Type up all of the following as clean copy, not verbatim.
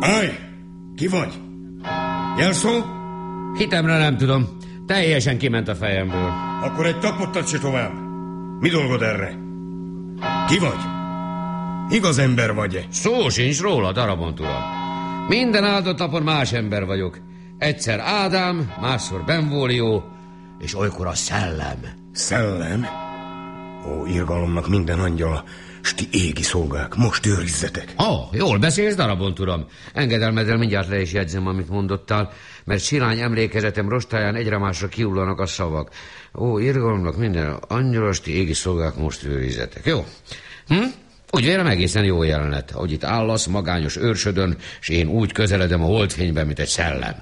Állj! Ki vagy? Jelszó? Hitemre nem tudom. Teljesen kiment a fejemből. Akkor egy tapottat se tovább. Mi dolgod erre? Ki vagy? Igaz ember vagy-e? Szó sincs róla, Darabont uram. Minden áldott napon más ember vagyok. Egyszer Ádám, másszor Benvolio, és olykor a szellem. Szellem? Ó, irgalomnak minden angyala, s ti égi szolgák, most őrizzetek. Jól beszélsz, Darabont uram. Engedelmeddel mindjárt le is jegyzem, amit mondottál, mert sirány emlékezetem rostáján egyre másra kiullanak a szavak. Ó, irgalomnak minden angyala, s ti égi szolgák, most őrizzetek. Jó? Úgy vélem, egészen jó jelenet, hogy itt állasz magányos őrsödön, és én úgy közeledem a holdfényben, mint egy szellem.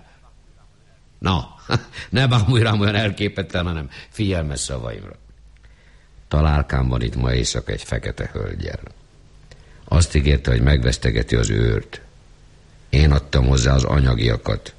Na, ne bámulj rám olyan elképetten, hanem figyelmes szavaimra. Találkám van itt ma éjszaka egy fekete hölgyel. Azt ígérte, hogy megvesztegeti az őrt. Én adtam hozzá az anyagiakat.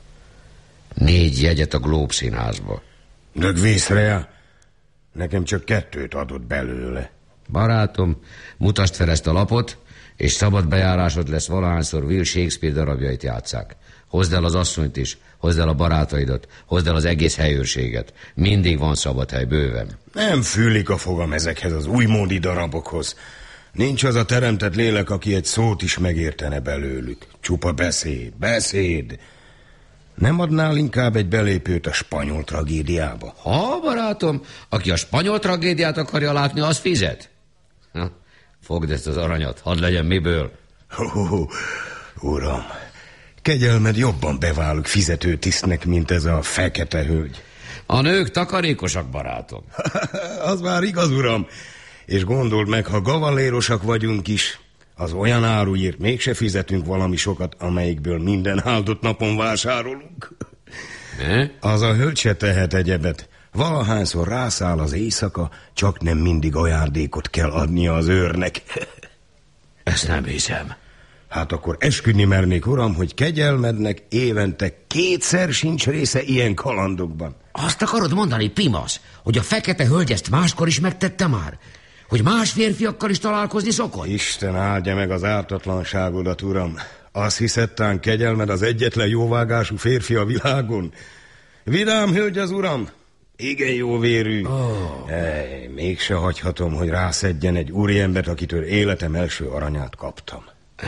4 jegyet a Globe színházba. Dögvészre? Nekem csak 2 adott belőle. Barátom, mutasd fel ezt a lapot, és szabad bejárásod lesz valahányszor Will Shakespeare darabjait játsszák. Hozd el az asszonyt is, hozd el a barátaidat, hozd el az egész helyőrséget. Mindig van szabad hely, bőven. Nem fűlik a fogam ezekhez az újmódi darabokhoz. Nincs az a teremtett lélek, aki egy szót is megértene belőlük. Csupa beszéd. Nem adnál inkább egy belépőt a spanyol tragédiába? Barátom, aki a spanyol tragédiát akarja látni, az fizet. Fogd ezt az aranyat, hadd legyen miből. Uram, kegyelmed jobban beválok fizetőtisztnek, mint ez a fekete hölgy. A nők takarékosak, barátom. Az már igaz, uram. És gondold meg, ha gavalérosak vagyunk is, az olyan áruért mégse fizetünk valami sokat, amelyikből minden áldott napon vásárolunk. Az a hölgy se tehet egyebet. Valahányszor rászáll az éjszaka, csak nem mindig ajándékot kell adnia az őrnek. Ezt nem hiszem. Hát akkor esküdni mernék, uram, hogy kegyelmednek évente 2-szer sincs része ilyen kalandokban. Azt akarod mondani, Pimasz, hogy a fekete hölgy ezt máskor is megtette már? Hogy más férfiakkal is találkozni szokott? Isten áldja meg az ártatlanságodat, uram. Azt hiszed, tán kegyelmed az egyetlen jóvágású férfi a világon? Vidám hölgy az uram, igen jó vérű. Mégse hagyhatom, hogy rászedjen egy úriembert, akitől életem első aranyát kaptam.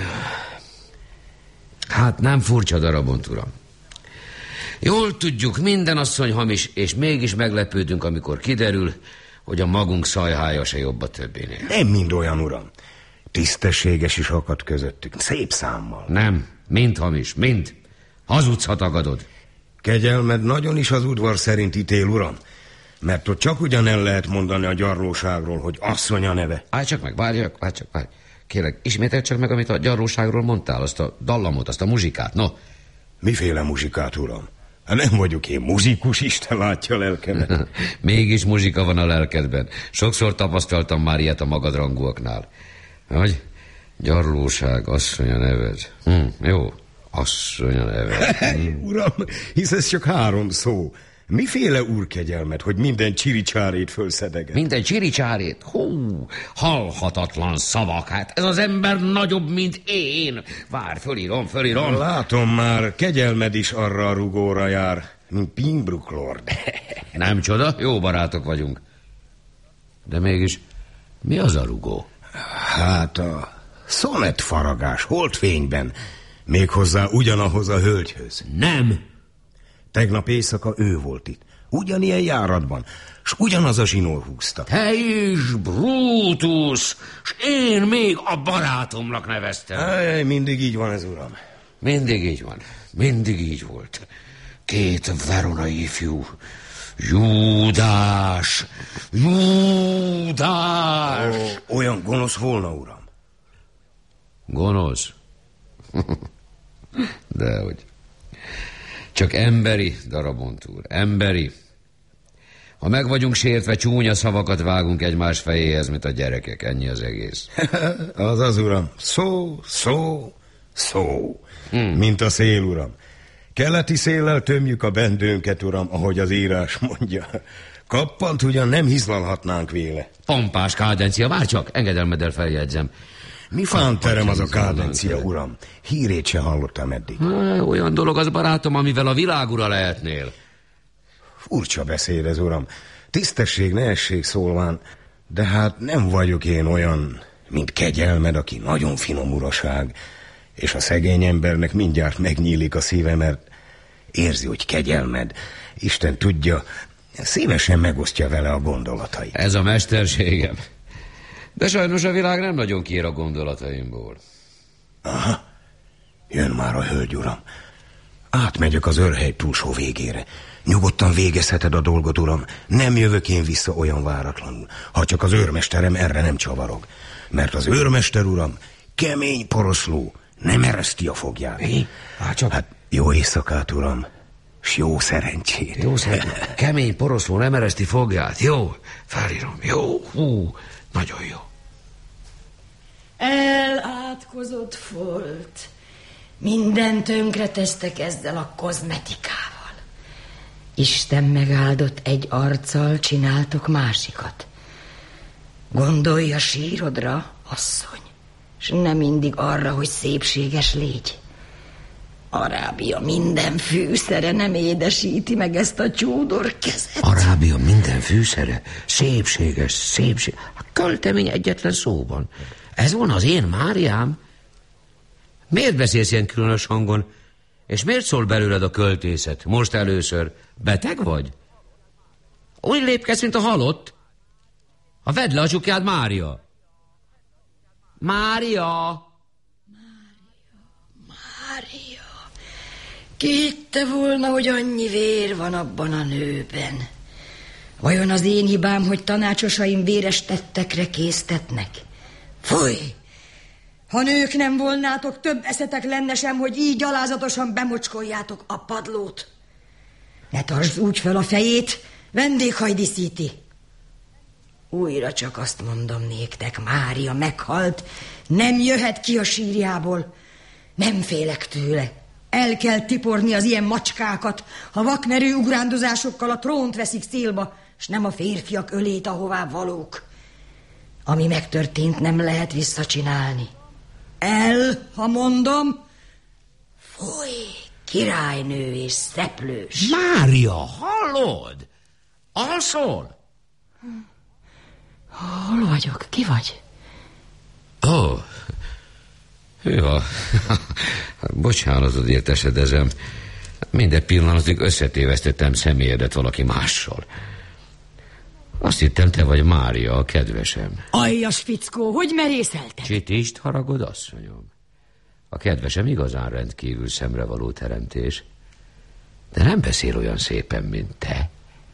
Hát nem furcsa, Darabont uram. Jól tudjuk, minden asszony hamis, és mégis meglepődünk, amikor kiderül, hogy a magunk szajhája se jobb a többinél. Nem mind olyan, uram. Tisztességes is akad közöttük, szép számmal. Nem, mind hamis, mind. Hazudsz, ha tagadod. Kegyelmed nagyon is az udvar szerint ítél, uram. Mert ott csak ugyan el lehet mondani a gyarlóságról, hogy asszony a neve. Várj csak meg, várj. Kérlek, ismételd csak meg, amit a gyarlóságról mondtál, azt a dallamot, azt a muzsikát, no. Miféle muzsikát, uram? Nem vagyok én muzsikus, Isten látja lelkemet. Mégis muzsika van a lelkedben. Sokszor tapasztaltam már ilyet a magadrangúaknál. Hogy? Gyarlóság, asszony a neved. Jó, asszony a neved. Uram, hisz ez csak 3 szó. Miféle úrkegyelmet, hogy minden csiricsárét fölszedeget? Minden csiricsárét? Halhatatlan szavak, hát ez az ember nagyobb, mint én. Várj, fölírom. Látom már, kegyelmed is arra a rugóra jár, mint Pembroke Lord. Nem csoda, jó barátok vagyunk. De mégis, mi az a rugó? Hát a szonettfaragás, holdfényben, méghozzá ugyanahoz a hölgyhöz. Nem! Tegnap éjszaka ő volt itt, ugyanilyen járatban, s ugyanaz a zsinór húzta. Te is, Brutus, s én még a barátomnak neveztem. Mindig így van ez, uram. Mindig így van, mindig így volt. 2 veronai ifjú, Júdás! Olyan gonosz volna, uram. Gonosz? Dehogy. Csak emberi, Darabont úr, emberi. Ha meg vagyunk sértve, csúnya szavakat vágunk egymás fejéhez, mint a gyerekek, ennyi az egész. Az, uram. Szó. Mint a szél, uram. Keleti széllel tömjük a bendőnket, uram, ahogy az írás mondja. Kappant ugyan nem hizlalhatnánk véle. Pompás kádencia, várj csak, engedelmeddel feljegyzem. Mi fánterem az a kádencia, uram? Hírét se hallottam eddig. Olyan dolog az, barátom, amivel a világura lehetnél. Furcsa beszéd ez, uram. Tisztesség, neesség szólván, de hát nem vagyok én olyan, mint Kegyelmed, aki nagyon finom uraság, és a szegény embernek mindjárt megnyílik a szíve, mert érzi, hogy Kegyelmed, Isten tudja, szívesen megosztja vele a gondolatait. Ez a mesterségem. De sajnos a világ nem nagyon kér a gondolataimból. Aha, jön már a hölgy, uram. Átmegyek az őrhely túlsó végére. Nyugodtan végezheted a dolgot, uram. Nem jövök én vissza olyan váratlanul, ha csak az őrmesterem erre nem csavarog. Mert az őrmester, uram, kemény poroszló, nem ereszti a fogját. Mi? Hát jó éjszakát, uram, s jó szerencsét. Jó szerencsét. Kemény poroszló nem ereszti fogját. Jó, felírom. Jó, nagyon jó. Elátkozott folt. Minden tönkre tesztek ezzel a kozmetikával. Isten megáldott egy arccal, csináltok másikat. Gondolj a sírodra, asszony, s nem mindig arra, hogy szépséges légy. Arábia minden fűszere nem édesíti meg ezt a csúdor kezet. Arábia minden fűszere? Szépséges, szépség. A költemény egyetlen szóban. Ez volna az én Máriám? Miért beszélsz ilyen különös hangon? És miért szól belőled a költészet? Most először. Beteg vagy? Úgy lépkedsz, mint a halott? Vedd le a csukjád, Mária! Mária! Ki hitte volna, hogy annyi vér van abban a nőben? Vajon az én hibám, hogy tanácsosaim véres tettekre késztetnek? Fúj! Ha nők nem volnátok, több eszetek lenne sem, hogy így alázatosan bemocskoljátok a padlót. Ne tartsd úgy fel a fejét, vendéghaj díszíti. Újra csak azt mondom néktek, Mária meghalt, nem jöhet ki a sírjából. Nem félek tőle. El kell tiporni az ilyen macskákat, ha vakmerő ugrándozásokkal a trónt veszik célba, s nem a férfiak ölét, ahová valók. Ami megtörtént, nem lehet visszacsinálni. El, ha mondom, fúj, királynő és szeplős. Mária, hallod? Alszol? Hol vagyok? Ki vagy? Ó, ja, bocsánatod értesedezem. Minden pillanatig összetévesztettem személyedet valaki mással. Azt hittem, te vagy Mária, a kedvesem. Aljas fickó, hogy merészelted? Csitist haragod, asszonyom. A kedvesem igazán rendkívül szemrevaló teremtés, de nem beszél olyan szépen, mint te.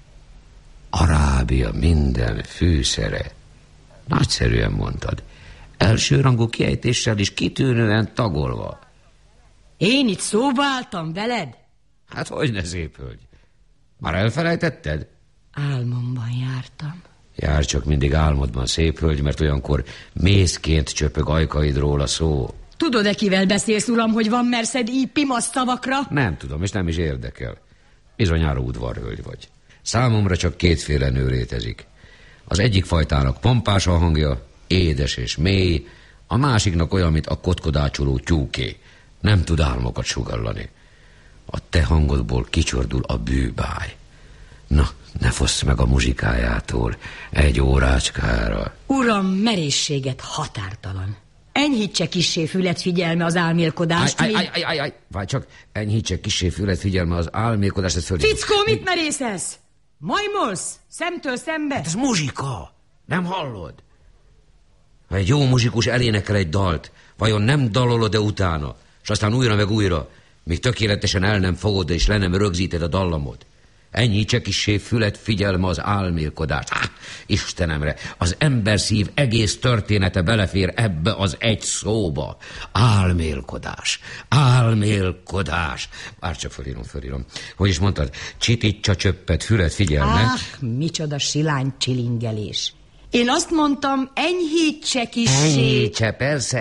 Arábia minden fűszere. Nagyszerűen mondtad. Elsőrangú kiejtéssel is kitűnően tagolva. Én itt szóba álltam veled? Hát hogyne, szép hölgy. Már elfelejtetted? Álmomban jártam. Jár csak mindig álmodban, szép hölgy, mert olyankor mészként csöpög ajkaidról a szó. Tudod-e, kivel beszélsz, uram, hogy van merszed így pimasz szavakra? Nem tudom, és nem is érdekel. Bizonyára udvarhölgy vagy. Számomra csak kétféle nő létezik. Az egyik fajtának pompás a hangja, édes és mély, a másiknak olyan, mint a kotkodácsoló tyúké. Nem tud álmokat sugallani. A te hangodból kicsordul a bűbáj. Na, ne fossz meg a muzsikájától egy órácskára. Uram, merészséget határtalan. Enyhítse kissé fület figyelme az álmélkodást. Várj csak, enyhítse kissé fület figyelme az álmélkodást. Fickó, mit merészelsz? Majmolsz? Szemtől szembe? Hát ez muzsika, nem hallod? Ha egy jó muzsikus elénekel egy dalt, vajon nem dalolod-e utána, és aztán újra meg újra, míg tökéletesen el nem fogod, és le nem rögzíted a dallamot? Enyhítse kissé fület figyelme az álmélkodást. Istenemre, az ember szív egész története belefér ebbe az egy szóba. Álmélkodás, álmélkodás. Várj csak, fölírom. Hogy is mondtad? Csitítsa csöppet fület figyelme. Micsoda silány csilingelés. Én azt mondtam, enyhítse kissé. Enyhítse, persze,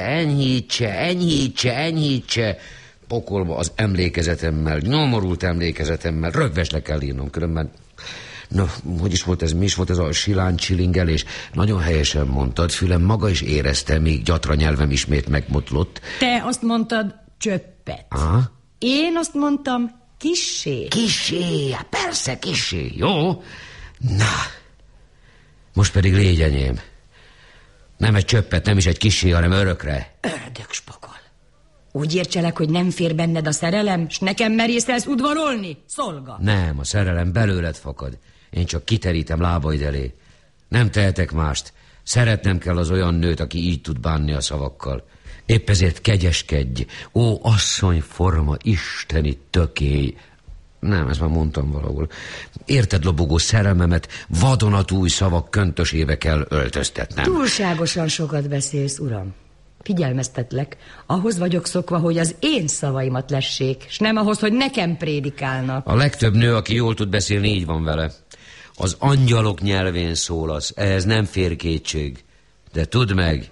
enyhítse. Pokolba az emlékezetemmel, nyomorult emlékezetemmel, rögvesle kell írnom, különben Na, hogy is volt ez, mi is volt ez a siláncsilingelés? Nagyon helyesen mondtad, fülem maga is érezte, míg gyatra nyelvem ismét megmotlott. Te azt mondtad, csöppet. Aha. Én azt mondtam, kissé. Kissé, persze, kissé, jó? Na, most pedig légy enyém. Nem egy csöppet, nem is egy kissé, hanem örökre. Ördögspokol. Úgy értselek, hogy nem fér benned a szerelem, s nekem merészelsz udvarolni? Szolga. Nem, a szerelem belőled fakad. Én csak kiterítem lábaid elé. Nem tehetek mást. Szeretnem kell az olyan nőt, aki így tud bánni a szavakkal. Épp ezért kegyeskedj. Ó, asszony forma, isteni tökély. Nem, ezt már mondtam valahol. Érted, lobogó szerelmemet vadonatúj szavak köntösébe kell öltöztetnem. Túlságosan sokat beszélsz, uram. Figyelmeztetlek, ahhoz vagyok szokva, hogy az én szavaimat lessék, s nem ahhoz, hogy nekem prédikálnak. A legtöbb nő, aki jól tud beszélni, így van vele. Az angyalok nyelvén szólasz, ehhez nem fér kétség. De tudd meg,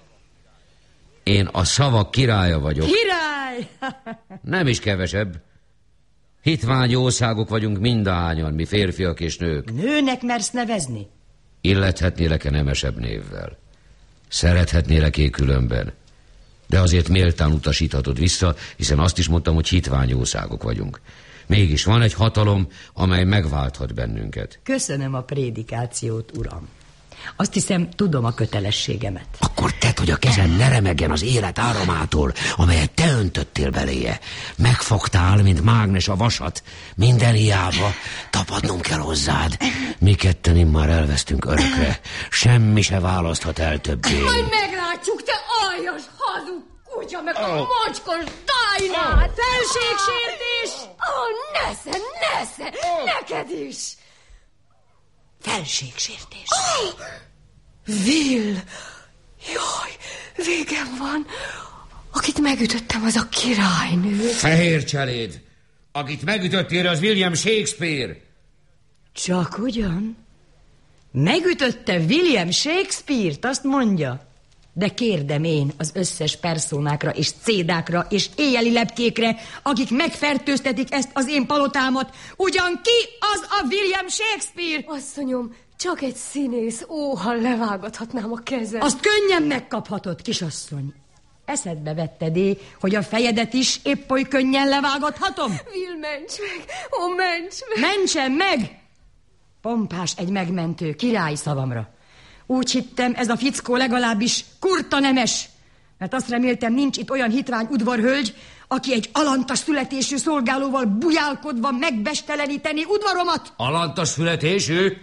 én a szavak királya vagyok. Király! Nem is kevesebb. Hitvány országok vagyunk mindahányan, mi férfiak és nők. Nőnek mersz nevezni? Illethetnélek-e nemesebb névvel? Szerethetnélek-e különben? De azért méltán utasíthatod vissza, hiszen azt is mondtam, hogy hitvány országok vagyunk. Mégis van egy hatalom, amely megválthat bennünket. Köszönöm a prédikációt, uram. Azt hiszem, tudom a kötelességemet. Akkor tedd, hogy a kezem ne remegjen az élet áramától, amelyet te öntöttél beléje. Megfogtál, mint mágnes a vasat. Minden hiába, tapadnom kell hozzád. Mi ketten immár elvesztünk örökre. Semmi se választhat el többé. Majd meglátjuk, te aljas, hazug kutya, meg a mocskos Dajnát! Felségsértés! Nesze, neked is! Felségsértés. Will! Jaj, végem van. Akit megütöttem, az a királynő. Fehér cseléd! Akit megütöttél, az William Shakespeare. Csak ugyan? Megütötte William Shakespeare-t, azt mondja? De kérdem én az összes personákra és cédákra és éjjeli lepkékre, akik megfertőztetik ezt az én palotámat, ugyan ki az a William Shakespeare? Asszonyom, csak egy színész, ha levágathatnám a kezem. Azt könnyen megkaphatod, kisasszony. Eszedbe vetted, hogy a fejedet is épp oly könnyen levágathatom? Will, ments meg! Ments meg! Mentsen meg! Pompás egy megmentő, királyi szavamra. Úgy hittem, ez a fickó legalábbis kurta nemes, mert azt reméltem, nincs itt olyan hitvány udvarhölgy, aki egy alantas születésű szolgálóval bujálkodva megbesteleníteni udvaromat. Alantas születésű?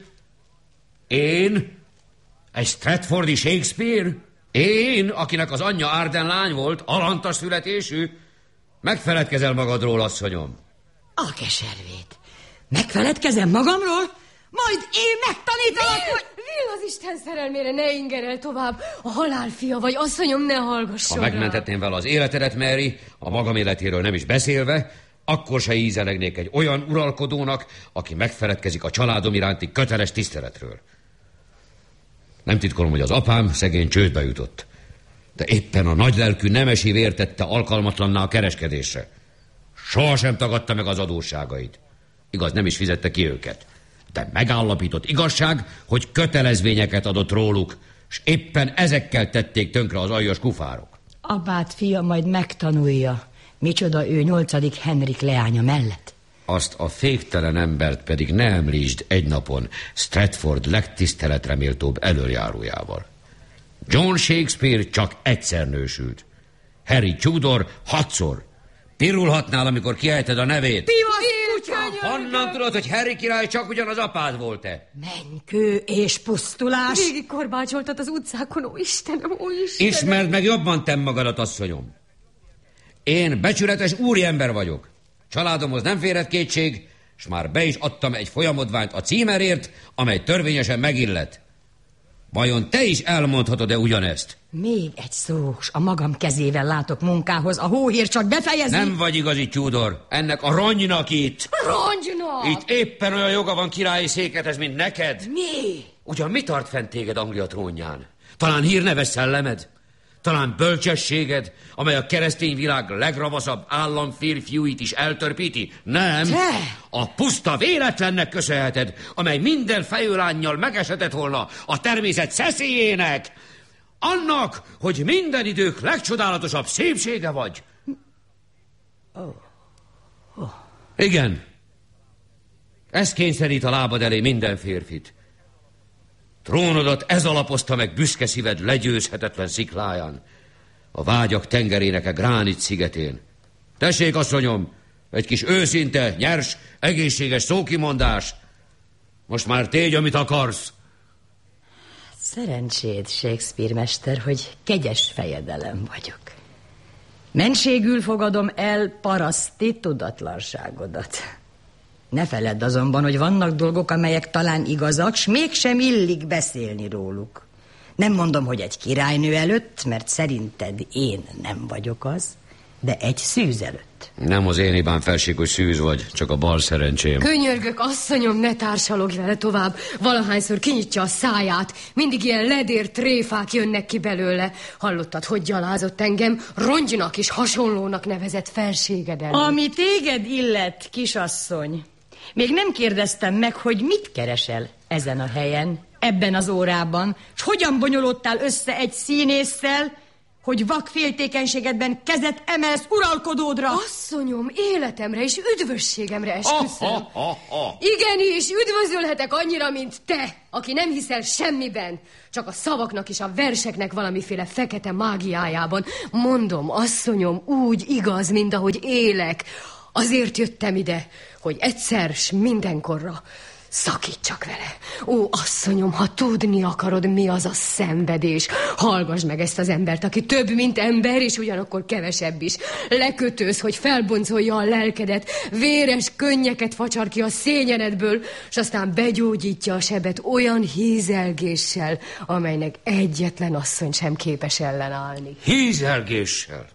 Én? Egy Stratfordi Shakespeare? Én, akinek az anyja Arden lány volt, alantas születésű? Megfeledkezel magadról, asszonyom. A keservét. Megfeledkezem magamról? Majd én megtanítalak, hogy... Will, az Isten szerelmére ne ingerel tovább. A halál fia vagy, asszonyom, ne hallgasson rá. Ha megmentetném vele az életedet, Mary, a magam életéről nem is beszélve, akkor se ízelegnék egy olyan uralkodónak, aki megfeledkezik a családom iránti köteles tiszteletről. Nem titkolom, hogy az apám szegény csődbe jutott. De éppen a nagylelkű nemesi vér tette alkalmatlanná a kereskedésre. Sohasem tagadta meg az adósságait. Igaz, nem is fizette ki őket. De megállapított igazság, hogy kötelezvényeket adott róluk, és éppen ezekkel tették tönkre az aljas kufárok. Apát fia majd megtanulja, micsoda ő 8. Henrik leánya mellett. Azt a féktelen embert pedig ne említsd egy napon Stratford legtiszteletreméltóbb elöljárójával. John Shakespeare csak egyszer nősült. Harry Tudor 6-szor. Pirulhatnál, amikor kiejted a nevét. Honnan tudod, hogy Harry király csak ugyanaz apád volt-e? Mennykő és pusztulás. Végig korbácsoltad az utcákon, ó Istenem. Ismerd meg jobban te magadat, asszonyom. Én becsületes úriember vagyok. Családomhoz nem férhet kétség, s már be is adtam egy folyamodványt a címerért, amely törvényesen megillet. Vajon te is elmondhatod-e ugyanezt? Még egy szó, s a magam kezével látok munkához, a hóhér csak befejezni. Nem vagy igazi Tudor, ennek a rongynak itt. Rongynak? Itt éppen olyan joga van királyi székethez, mint neked. Mi? Ugyan mi tart fent téged Anglia trónján? Talán hírneves szellemed? Talán bölcsességed, amely a keresztény világ legravaszabb államférfiúit is eltörpíti? Nem. A puszta véletlennek köszönheted, amely minden fejőlánnyal megesetett volna a természet szeszélyének. Annak, hogy minden idők legcsodálatosabb szépsége vagy. Igen. Ez kényszerít a lábad elé minden férfit. Trónodat ez alapozta meg büszke szíved legyőzhetetlen szikláján, a vágyak tengerének a gránit szigetén. Tessék, asszonyom, egy kis őszinte, nyers, egészséges szókimondás. Most már tégy, amit akarsz. Szerencséd, Shakespeare mester, hogy kegyes fejedelem vagyok. Mentségül fogadom el paraszti tudatlanságodat. Ne feledd azonban, hogy vannak dolgok, amelyek talán igazak, s mégsem illik beszélni róluk. Nem mondom, hogy egy királynő előtt, mert szerinted én nem vagyok az, de egy szűz előtt. Nem az én hibám, felség, hogy szűz vagy, csak a bal szerencsém. Könyörgök, asszonyom, ne társalogj vele tovább. Valahányszor kinyitja a száját, mindig ilyen ledér tréfák jönnek ki belőle. Hallottad, hogy gyalázott engem? Rongynak és hasonlónak nevezett felséged elé. Ami téged illet, kisasszony, még nem kérdeztem meg, hogy mit keresel ezen a helyen, ebben az órában, s hogyan bonyolódtál össze egy színésszel, hogy vak féltékenységedben kezet emelsz uralkodódra. Asszonyom, életemre és üdvösségemre esküszöm. Igenis, üdvözölhetek annyira, mint te, aki nem hiszel semmiben, csak a szavaknak és a verseknek valamiféle fekete mágiájában. Mondom, asszonyom, úgy igaz, mint ahogy élek. Azért jöttem ide, hogy egyszer s mindenkorra szakítsak vele. Ó, asszonyom, ha tudni akarod, mi az a szenvedés, hallgass meg ezt az embert, aki több, mint ember, és ugyanakkor kevesebb is. Lekötőz, hogy felboncolja a lelkedet, véres könnyeket facsar ki a szényenedből, és aztán begyógyítja a sebet olyan hízelgéssel, amelynek egyetlen asszony sem képes ellenállni. Hízelgéssel?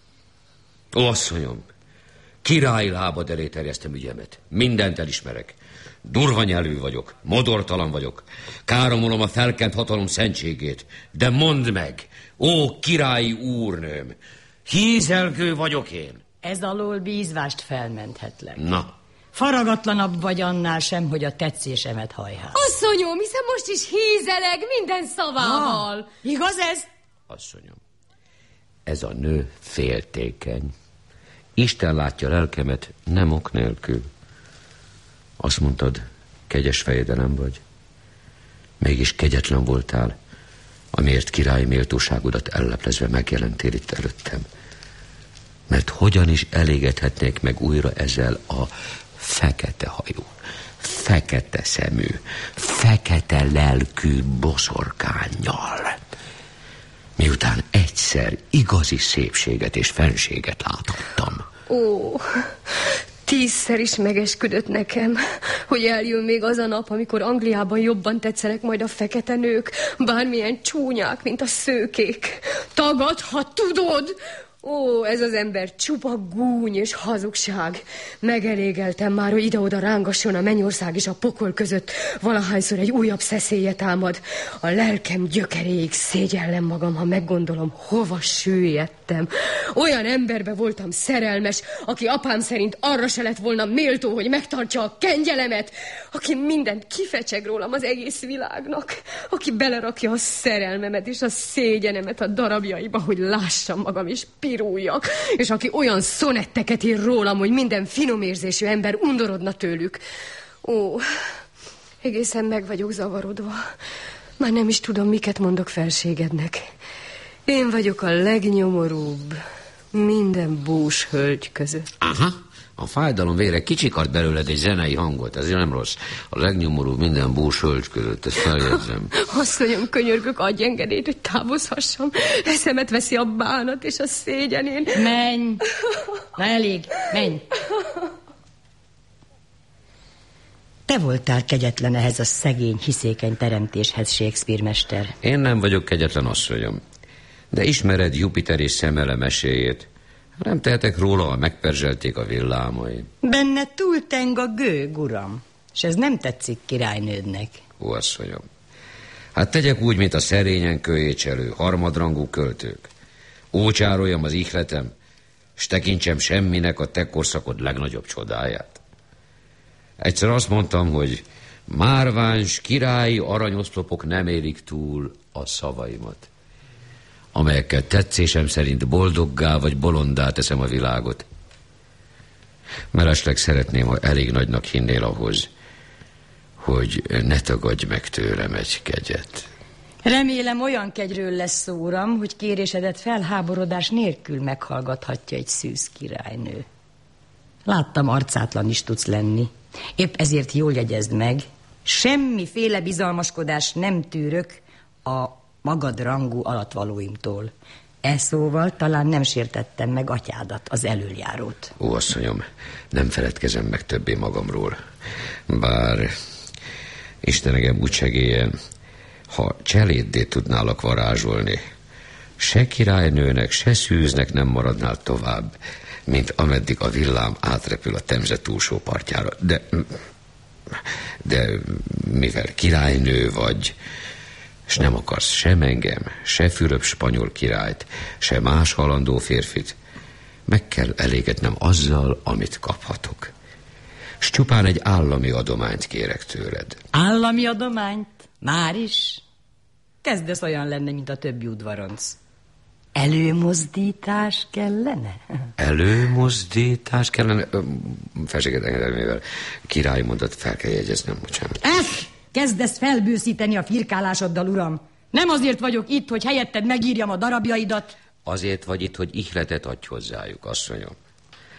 Ó, asszonyom, királyi lábad elé terjesztem ügyemet. Mindent elismerek. Durva nyelvű vagyok, modortalan vagyok. Káromolom a felkent hatalom szentségét. De mondd meg, ó királyi úrnőm, hízelgő vagyok én? Ez alól bízvást felmenthetlek. Na. Faragatlanabb vagy annál sem, hogy a tetszésemet hajhál. Asszonyom, hiszen most is hízeleg minden szavával. Igaz ez? Asszonyom, ez a nő féltékeny. Isten látja lelkemet, nem ok nélkül. Azt mondtad, kegyes fejedelem vagy. Mégis kegyetlen voltál, amiért királyi méltóságodat elleplezve megjelentél itt előttem. Mert hogyan is elégedhetnék meg újra ezzel a fekete hajú, fekete szemű, fekete lelkű boszorkánnyal, miután egyszer igazi szépséget és fenséget láthattam. Ó, 10-szer is megesküdött nekem, hogy eljön még az a nap, amikor Angliában jobban tetszenek majd a fekete nők, bármilyen csúnyák, mint a szőkék. Tagad, ha tudod! Ó, ez az ember csupa gúny és hazugság. Megelégeltem már, hogy ide-oda rángasson a mennyország és a pokol között, valahányszor egy újabb szeszélye támad. A lelkem gyökeréig szégyellem magam, ha meggondolom, hova süllyedtem. Olyan emberbe voltam szerelmes, aki apám szerint arra se lett volna méltó, hogy megtartsa a kengyelemet, aki mindent kifecseg rólam az egész világnak, aki belerakja a szerelmemet és a szégyenemet a darabjaiba, hogy lássam magam és piruljak, és aki olyan szonetteket ír rólam, hogy minden finomérzésű ember undorodna tőlük. Ó, egészen meg vagyok zavarodva. Már nem is tudom, miket mondok felségednek. Én vagyok a legnyomorúbb minden bús hölgy között. Aha, a fájdalom vére kicsikart belőled egy zenei hangot, ez nem rossz. A legnyomorúbb minden bús hölgy között, ezt feljegyzem. Asszonyom, könyörgök, adj engedélyt, hogy távozhassam. Eszemet veszi a bánat és a szégyenén. Menj! Na elég, menj! Te voltál kegyetlen ehhez a szegény, hiszékeny teremtéshez, Shakespeare mester. Én nem vagyok kegyetlen, asszonyom. De ismered Jupiter és Szemele meséjét. Nem tehetek róla, ha megperzselték a villámai. Benne túlteng a gőg, uram, és ez nem tetszik királynődnek. Ó, asszonyom, hát tegyek úgy, mint a szerényen kölyécselő, harmadrangú költők. ócsároljam az ihletem, s tekintsem semminek a te korszakod legnagyobb csodáját. Egyszer azt mondtam, hogy márváns királyi aranyoszlopok nem érik túl a szavaimat, amelyekkel tetszésem szerint boldoggá vagy bolondá teszem a világot. Mellesleg szeretném, ha elég nagynak hinnél ahhoz, hogy ne tagadj meg tőlem egy kegyet. Remélem olyan kegyről lesz szó, uram, hogy kérésedet felháborodás nélkül meghallgathatja egy szűz királynő. Láttam, arcátlan is tudsz lenni. Épp ezért jól jegyezd meg, semmiféle bizalmaskodás nem tűrök a magadrangú alattvalóimtól. Szóval talán nem sértettem meg atyádat, az elöljárót. Ó, asszonyom, nem feledkezem meg többé magamról. Bár Isten engem úgy segéljen, ha cseléddé tudnálak varázsolni, se királynőnek, se szűznek nem maradnál tovább, mint ameddig a villám átrepül a Temze túlsó partjára. De mivel királynő vagy, s nem akarsz sem engem, se Fülöp spanyol királyt, se más halandó férfit, meg kell elégednem azzal, amit kaphatok. S csupán egy állami adományt kérek tőled. Állami adományt? Már is? Kezdesz olyan lenni, mint a többi udvaronc. Előmozdítás kellene? Előmozdítás kellene? Felséget engedelmével királyi mondat fel kell jegyeznem, bocsánat. Kezdesz felbőszíteni a firkálásoddal, uram. Nem azért vagyok itt, hogy helyetted megírjam a darabjaidat. Azért vagy itt, hogy ihletet adj hozzájuk, asszonyom.